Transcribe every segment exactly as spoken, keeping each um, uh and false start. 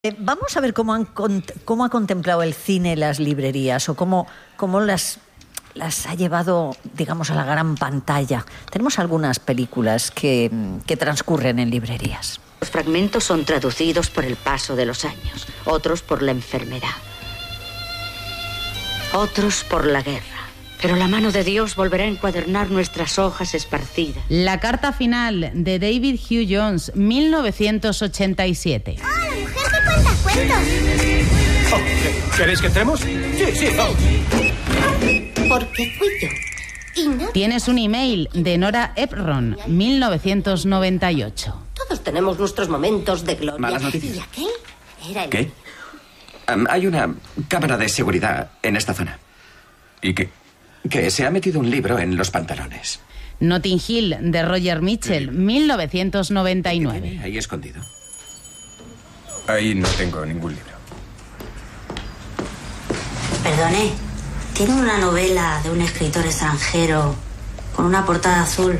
Eh, vamos a ver cómo, han, cómo ha contemplado el cine las librerías o cómo, cómo las, las ha llevado, digamos, a la gran pantalla. Tenemos algunas películas que, que transcurren en librerías. Los fragmentos son traducidos por el paso de los años, otros por la enfermedad, otros por la guerra. Pero la mano de Dios volverá a encuadernar nuestras hojas esparcidas. La carta final de David Hugh Jones, mil novecientos ochenta y siete. ¡Oh, la mujer que cuenta cuentos! Oh, ¿queréis que entremos? Sí, sí, vamos. Porque fui yo. Y no... Tienes un email de Nora Ephron, mil novecientos noventa y ocho. Todos tenemos nuestros momentos de gloria. Malas noticias. ¿Y aquel? Era el... ¿Qué? Um, hay una cámara de seguridad en esta zona. ¿Y qué? Que se ha metido un libro en los pantalones. Notting Hill, de Roger Mitchell, mil novecientos noventa y nueve. ¿Qué tiene ahí escondido? Ahí no tengo ningún libro. Perdone, tiene una novela de un escritor extranjero con una portada azul.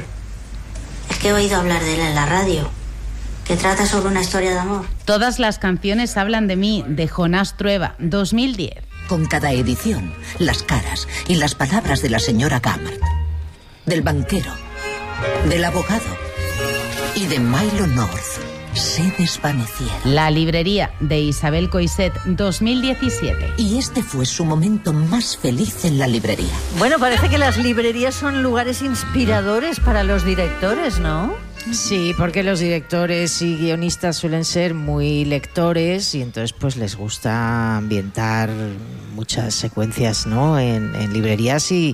Es que he oído hablar de él en la radio, que trata sobre una historia de amor. Todas las canciones hablan de mí, de Jonás Trueba, dos mil diez. Con cada edición, las caras y las palabras de la señora Gammard, del banquero, del abogado y de Milo North se desvanecieron. La librería, de Isabel Coixet, dos mil diecisiete. Y este fue su momento más feliz en la librería. Bueno, parece que las librerías son lugares inspiradores para los directores, ¿no? Sí, porque los directores y guionistas suelen ser muy lectores y entonces pues les gusta ambientar muchas secuencias, ¿no? en, en librerías y,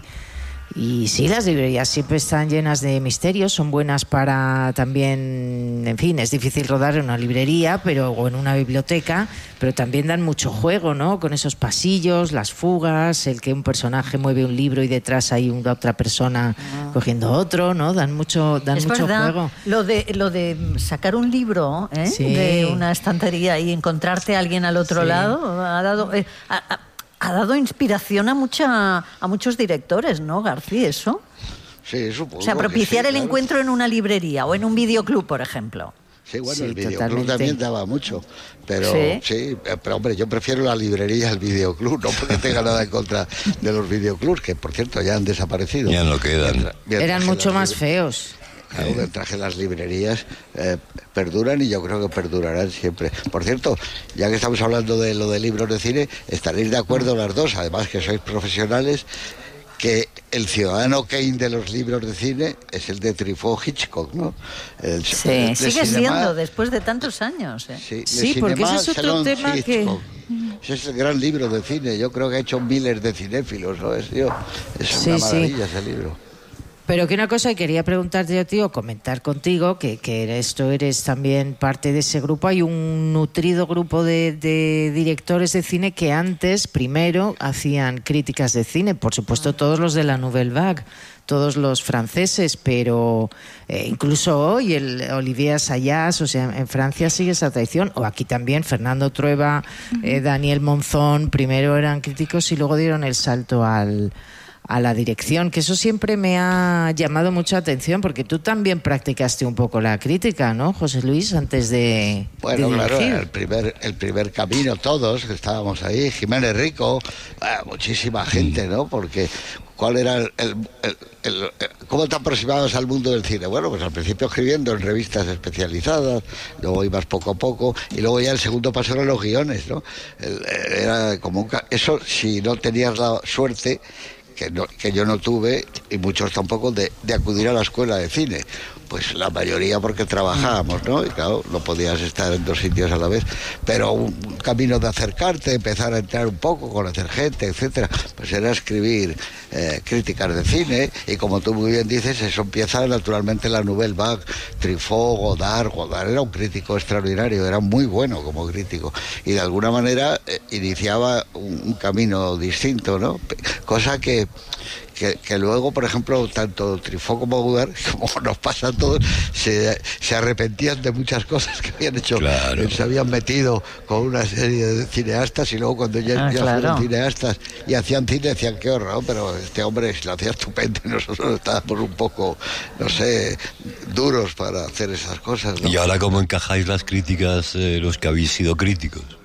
y sí, las librerías siempre están llenas de misterios, son buenas para también, en fin, es difícil rodar en una librería pero o en una biblioteca, pero también dan mucho juego, ¿no? Con esos pasillos, las fugas, el que un personaje mueve un libro y detrás hay una otra persona ah. cogiendo otro, ¿no? Dan mucho, dan es mucho verdad, juego. Lo de, lo de sacar un libro ¿eh? sí. de una estantería y encontrarte a alguien al otro sí. lado ha dado... Eh, a, a, Ha dado inspiración a mucha a muchos directores, ¿no, García? ¿Eso? Sí, supongo. O sea, propiciar sí, el claro. encuentro en una librería o en un videoclub, por ejemplo. Sí, bueno, sí, el videoclub totalmente. también daba mucho, pero ¿Sí? sí, pero hombre, yo prefiero la librería al videoclub, no porque tenga nada en contra de los videoclubs, que por cierto ya han desaparecido. Ya no quedan. Mientras, mientras Eran mucho más libre... feos. Claro, mientras que las librerías eh, perduran y yo creo que perdurarán siempre. Por cierto, ya que estamos hablando de lo de libros de cine, estaréis de acuerdo las dos, además que sois profesionales, que el ciudadano Kane de los libros de cine es el de Truffaut Hitchcock, ¿no? El, sí, el, sigue cinema, siendo después de tantos años. ¿eh? Sí, sí porque ese es otro tema Hitchcock. que... Ese es el gran libro de cine, yo creo que ha hecho miles de cinéfilos, ¿no? Es, tío, es sí, una maravilla sí. ese libro. Pero que una cosa que quería preguntarte a ti o comentar contigo, que, que esto eres también parte de ese grupo, hay un nutrido grupo de, de directores de cine que antes, primero, hacían críticas de cine, por supuesto todos los de la Nouvelle Vague, todos los franceses, pero eh, incluso hoy el Olivier Assayas, o sea, en Francia sigue esa tradición, o aquí también Fernando Trueba, eh, Daniel Monzón, primero eran críticos y luego dieron el salto al... a la dirección, que eso siempre me ha llamado mucha atención, porque tú también practicaste un poco la crítica, ¿no, José Luis, antes de Bueno, de claro, dirigir? el primer, el primer camino, todos que estábamos ahí, Jiménez Rico, ah, muchísima gente, ¿no? Porque ¿cuál era el, el, el, el, el cómo te aproximabas al mundo del cine? Bueno, pues al principio escribiendo en revistas especializadas, luego ibas poco a poco, y luego ya el segundo paso eran los guiones, ¿no? El, era como un, eso si no tenías la suerte Que, no, que yo no tuve, y muchos tampoco, de, de acudir a la escuela de cine. Pues la mayoría porque trabajábamos, ¿no? Y claro, no podías estar en dos sitios a la vez. Pero un, un camino de acercarte, empezar a entrar un poco, conocer gente, etcétera, pues era escribir eh, críticas de cine, y como tú muy bien dices, eso empieza naturalmente la Nouvelle Vague, Truffaut, Godard. Godard era un crítico extraordinario, era muy bueno como crítico, y de alguna manera eh, iniciaba un, un camino distinto, ¿no? Cosa que que, que luego, por ejemplo, tanto Truffaut como Godard, como nos pasa a todos, se, se arrepentían de muchas cosas que habían hecho. Claro. Se habían metido con una serie de cineastas y luego cuando ya, Ah, ya claro. fueron cineastas y hacían cine, decían qué horror, pero este hombre lo hacía estupendo y nosotros estábamos un poco, no sé, duros para hacer esas cosas, ¿no? Y ahora, ¿cómo encajáis las críticas, eh, los que habéis sido críticos?